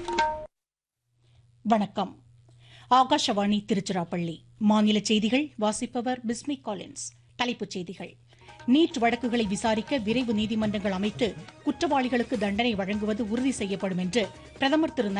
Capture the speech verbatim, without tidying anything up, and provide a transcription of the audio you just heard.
வணக்கம். ஆகாஷவாணி திருச்சிராப்பள்ளி. மாநில செய்திகள் வாசிப்பவர் பிஸ்மி காலின்ஸ். தலைப்புச் செய்திகள். நீட் வழக்குகளை விசாரிக்க விரைவு நீதிமன்றங்கள் அமைத்து குற்றவாளிகளுக்கு தண்டனை வழங்குவது உறுதி செய்யப்படும் என்று பிரதமர் திரு